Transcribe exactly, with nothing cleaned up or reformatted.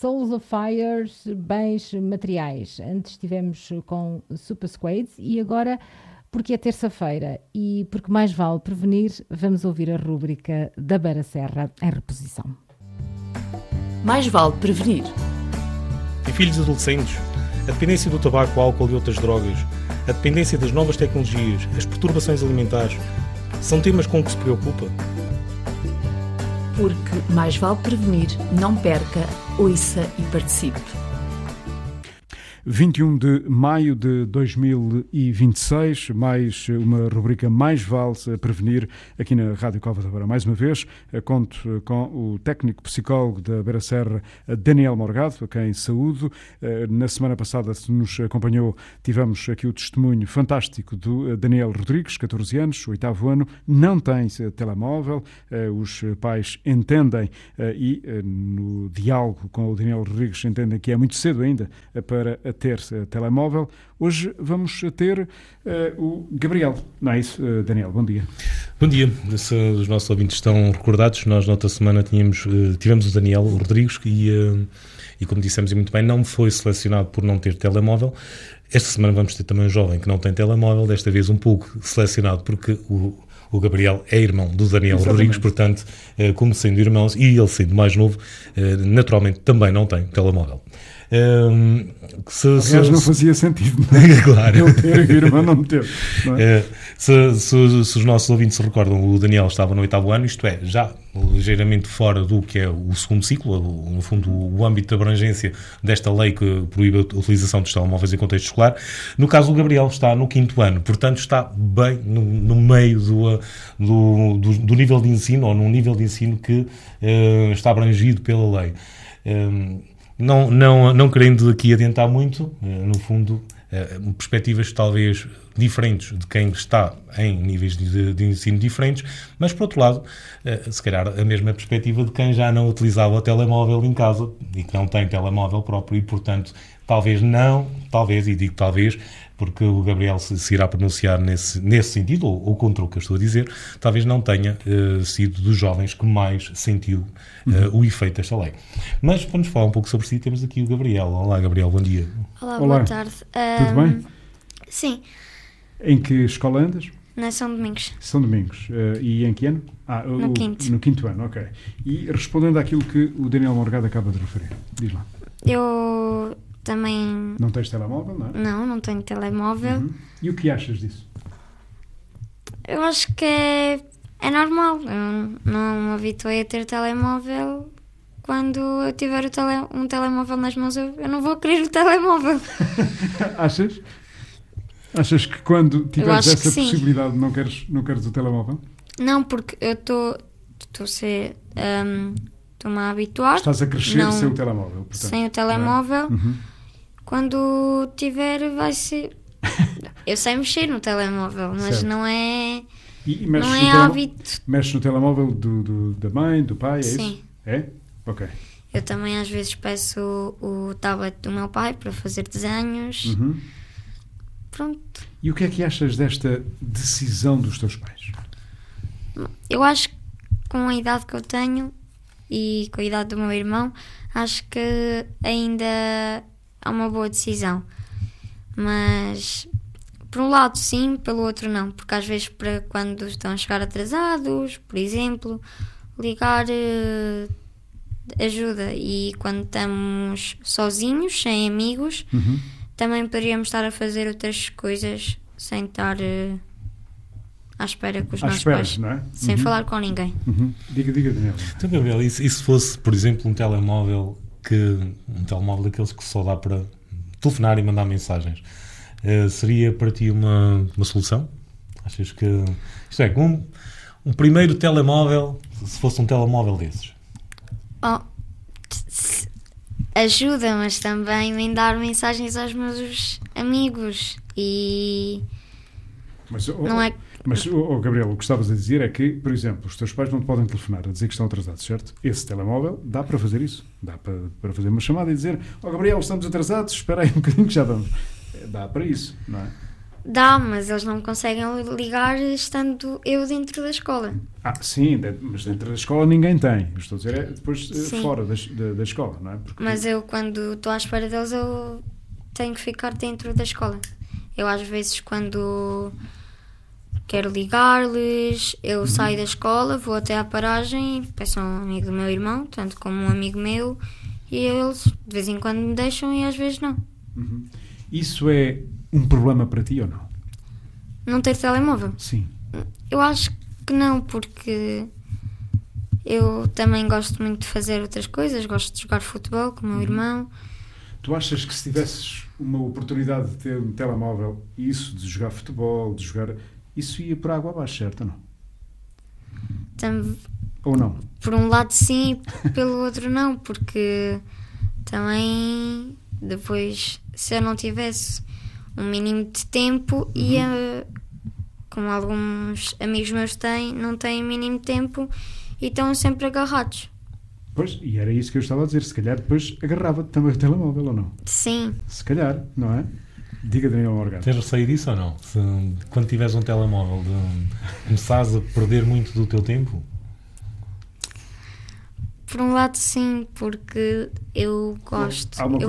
Souls of Fires, bens materiais. Antes estivemos com Super Squades e agora, porque é terça-feira e porque mais vale prevenir, vamos ouvir a rúbrica da Beira Serra em reposição. Mais vale prevenir. Em filhos adolescentes, a dependência do tabaco, álcool e outras drogas, a dependência das novas tecnologias, as perturbações alimentares, são temas com que se preocupa? Porque mais vale prevenir, não perca, ouça e participe. vinte e um de maio de dois mil e vinte e seis, mais uma rubrica Mais Vale Prevenir aqui na Rádio Cova da Beira. Mais uma vez, conto com o técnico psicólogo da Beira Serra, Daniel Morgado, a quem saúdo. Na semana passada, se nos acompanhou, tivemos aqui o testemunho fantástico do Daniel Rodrigues, catorze anos, oitavo ano, não tem telemóvel, os pais entendem e no diálogo com o Daniel Rodrigues entendem que é muito cedo ainda para a ter uh, telemóvel. Hoje vamos ter uh, o Gabriel, não é isso, uh, Daniel? Bom dia. Bom dia. Se os nossos ouvintes estão recordados, nós na outra semana tínhamos, uh, tivemos o Daniel Rodrigues e, uh, e, como dissemos muito bem, não foi selecionado por não ter telemóvel. Esta semana vamos ter também um jovem que não tem telemóvel, desta vez um pouco selecionado porque o O Gabriel é irmão do Daniel Exatamente. Rodrigues, portanto, como sendo irmãos e ele sendo mais novo, naturalmente também não tem telemóvel. Um, se, Aliás, se, não fazia sentido. Claro. Ele ter e o irmão não ter. Não é? se, se, se os nossos ouvintes se recordam, o Daniel estava no oitavo ano, isto é, já ligeiramente fora do que é o segundo ciclo, no fundo o âmbito de abrangência desta lei que proíbe a utilização dos telemóveis em contexto escolar. No caso, o Gabriel está no quinto ano, portanto está bem no, no meio do, do, do, do nível de ensino, ou num nível de ensino que uh, está abrangido pela lei. Um, Não, não, não querendo aqui adiantar muito, no fundo, perspectivas talvez diferentes de quem está em níveis de, de ensino diferentes, mas, por outro lado, se calhar a mesma perspectiva de quem já não utilizava o telemóvel em casa e que não tem telemóvel próprio e, portanto, talvez não, talvez, e digo talvez, porque o Gabriel se, se irá pronunciar nesse, nesse sentido, ou, ou contra o que eu estou a dizer, talvez não tenha uh, sido dos jovens que mais sentiu uh, uhum. o efeito desta lei. Mas, para nos falar um pouco sobre si, temos aqui o Gabriel. Olá, Gabriel, bom dia. Olá, Olá. boa tarde. Tudo um, bem? Sim. Em que escola andas? Na São Domingos. São Domingos. Uh, e em que ano? Ah, no o, quinto. No quinto ano, ok. E respondendo àquilo que o Daniel Morgado acaba de referir, diz lá. Eu... Também... Não tens telemóvel, não é? Não, não tenho telemóvel. Uhum. E o que achas disso? Eu acho que é, é normal. Eu não me habituei a ter telemóvel. Quando eu tiver o tele, um telemóvel nas mãos, eu, eu não vou querer o telemóvel. Achas? Achas que quando tiveres essa que possibilidade não queres, não queres o telemóvel? Não, porque eu estou a ser... Um, estou-me a habituar. Estás a crescer não, sem o telemóvel. Portanto, sem o telemóvel. É? Uhum. Quando tiver, vai ser... Eu sei mexer no telemóvel, mas certo. não é... E, e não é telemo... hábito. Mexes no telemóvel do, do, da mãe, do pai, é Sim. isso? É? Ok. Eu também às vezes peço o, o tablet do meu pai para fazer desenhos. Uhum. Pronto. E o que é que achas desta decisão dos teus pais? Eu acho que com a idade que eu tenho e com a idade do meu irmão, acho que ainda é uma boa decisão. Mas, por um lado sim, pelo outro não. Porque às vezes, para quando estão a chegar atrasados, por exemplo, ligar uh, ajuda. E quando estamos sozinhos, sem amigos, uhum. também poderíamos estar a fazer outras coisas sem estar uh, à espera com os à nossos espera, pais. Não é? Sem uhum. falar com ninguém. Uhum. Diga, diga, Daniel. Então, Gabriel, e se, e se fosse, por exemplo, um telemóvel que um telemóvel daqueles que só dá para telefonar e mandar mensagens, uh, seria para ti uma, uma solução? Achas que... Isto é, um, um primeiro telemóvel, se fosse um telemóvel desses? Oh, ajuda, mas também em dar mensagens aos meus amigos e... Mas, oh, não é... mas oh, oh, Gabriel, o que estavas a dizer é que, por exemplo, os teus pais não te podem telefonar a dizer que estão atrasados, certo? Esse telemóvel dá para fazer isso. Dá para, para fazer uma chamada e dizer: ó oh, Gabriel, estamos atrasados, espera aí um bocadinho que já vamos. Dá para isso, não é? Dá, mas eles não conseguem ligar estando eu dentro da escola. Ah, sim, mas dentro da escola ninguém tem. Eu estou a dizer é depois Sim. fora da, da, da escola, não é? Porque... Mas eu, quando estou à espera deles, eu tenho que ficar dentro da escola. Eu, às vezes, quando quero ligar-lhes, eu uhum. saio da escola, vou até à paragem, peço a um amigo do meu irmão, tanto como um amigo meu, e eles, de vez em quando, me deixam e às vezes não. Uhum. Isso é um problema para ti ou não? Não ter telemóvel? Sim. Eu acho que não, porque eu também gosto muito de fazer outras coisas, gosto de jogar futebol com o meu uhum. irmão. Tu achas que se tivesses uma oportunidade de ter um telemóvel, isso de jogar futebol, de jogar, isso ia por água abaixo, certo ou não? Tam... Ou não? Por um lado sim, pelo outro não, porque também depois, se eu não tivesse um mínimo de tempo, uhum. ia, como alguns amigos meus têm, não têm mínimo de tempo e estão sempre agarrados. Pois, e era isso que eu estava a dizer, se calhar depois agarrava-te também o telemóvel ou não? Sim. Se calhar, não é? Diga, Daniel Morgado. Tens receio disso ou não? Se, quando tiveres um telemóvel, de, começares a perder muito do teu tempo? Por um lado sim, porque eu gosto, eu